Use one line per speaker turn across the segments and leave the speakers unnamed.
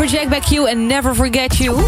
Afrojack by Q en Never Forget You.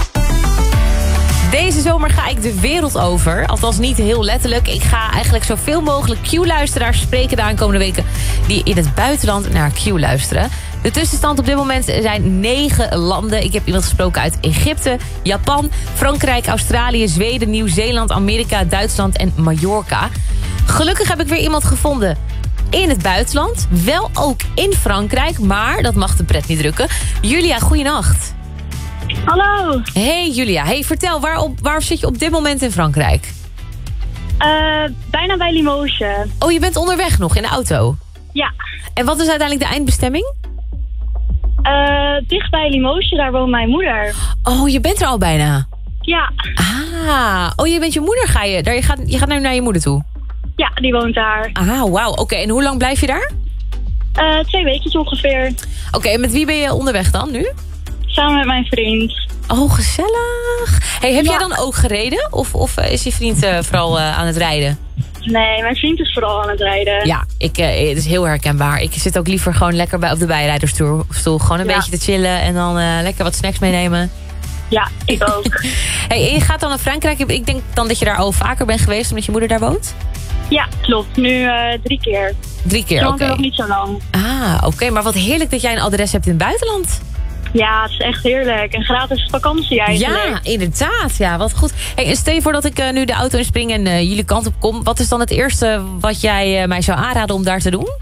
Deze zomer ga ik de wereld over. Althans niet heel letterlijk. Ik ga eigenlijk zoveel mogelijk Q-luisteraars spreken de aankomende weken die in het buitenland naar Q luisteren. De tussenstand op dit moment zijn 9 landen. Ik heb iemand gesproken uit Egypte, Japan, Frankrijk, Australië, Zweden, Nieuw-Zeeland, Amerika, Duitsland en Mallorca. Gelukkig heb ik weer iemand gevonden in het buitenland. Wel ook in Frankrijk, maar dat mag de pret niet drukken. Julia, goeienacht.
Hallo.
Hey Julia, hey, vertel, waar zit je op dit moment in Frankrijk?
Bijna bij Limoges.
Oh, je bent onderweg nog in de auto?
Ja.
En wat is uiteindelijk de eindbestemming?
Dicht bij Limoges, daar woont mijn moeder.
Oh, je bent er al bijna?
Ja.
Ah, oh, je bent je moeder, je gaat nu naar je moeder toe?
Ja, die woont daar.
Ah, wauw, oké. En hoe lang blijf je daar?
2 weken ongeveer.
Oké, en met wie ben je onderweg dan nu?
Samen met mijn vriend.
Oh, gezellig. Hey, heb jij dan ook gereden? Of is je vriend vooral aan het rijden?
Nee, mijn vriend is vooral aan het rijden.
Ja, het is heel herkenbaar. Ik zit ook liever gewoon lekker op de bijrijdersstoel. Gewoon een beetje te chillen en dan lekker wat snacks meenemen.
Ja, ik ook.
Hey, en je gaat dan naar Frankrijk. Ik denk dan dat je daar al vaker bent geweest omdat je moeder daar woont?
Ja, klopt. Nu 3 keer.
3 keer, oké.
Nog niet zo lang.
Ah, oké. Maar wat heerlijk dat jij een adres hebt in het buitenland.
Ja, het is echt heerlijk. Een gratis vakantie eigenlijk.
Ja, inderdaad. Ja, wat goed. Hey, en stel je voor dat ik nu de auto inspring en jullie kant op kom. Wat is dan het eerste wat jij mij zou aanraden om daar te doen?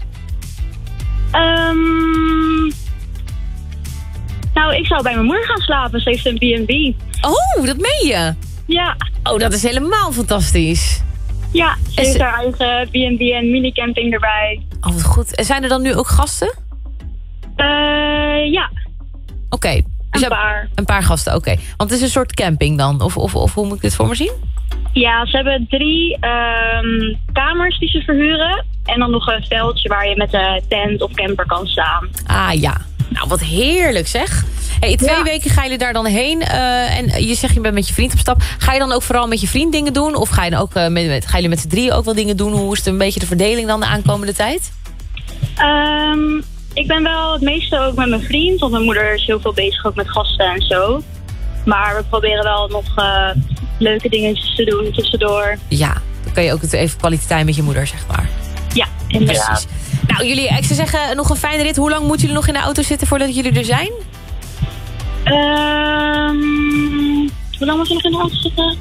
Nou, ik zou bij mijn moeder gaan slapen. Ze heeft een B&B.
Oh, dat meen je?
Ja.
Oh, dat is helemaal fantastisch.
Ja, ze heeft haar eigen B&B en minicamping erbij.
Oh, wat goed. En zijn er dan nu ook gasten?
Ja.
Oké. Dus
een paar.
Een paar gasten, oké. Want het is een soort camping dan? Of hoe moet ik dit voor me zien?
Ja, ze hebben 3 kamers die ze verhuren. En dan nog een veldje waar je met een tent of camper kan staan.
Ah ja. Nou, wat heerlijk zeg. Hey, 2 weken ga je daar dan heen. En je zegt je bent met je vriend op stap. Ga je dan ook vooral met je vriend dingen doen? Of ga je dan ook gaan jullie met z'n 3 ook wel dingen doen? Hoe is het een beetje de verdeling dan de aankomende tijd?
Ik ben wel het meeste ook met mijn vriend. Want mijn moeder is heel veel bezig ook met gasten en zo. Maar we proberen wel nog leuke dingetjes te doen tussendoor. Ja,
dan kan je ook even kwaliteit met je moeder, zeg maar.
Ja, inderdaad.
Precies. Nou, jullie, ik zou zeggen, nog een fijne rit. Hoe lang moeten jullie nog in de auto zitten voordat jullie er zijn?
Hoe lang moet je nog in de auto zitten?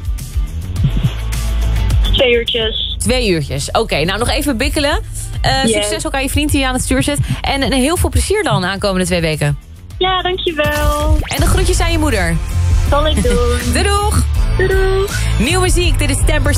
2 uurtjes.
2 uurtjes, oké. Nou, nog even bikkelen. Succes ook aan je vriend die je aan het stuur zit. En heel veel plezier dan de aankomende 2 weken.
Ja, dankjewel.
En de groetjes aan je moeder.
Zal ik doen.
Doei doeg.
Doei doeg.
Nieuwe muziek, dit is Temper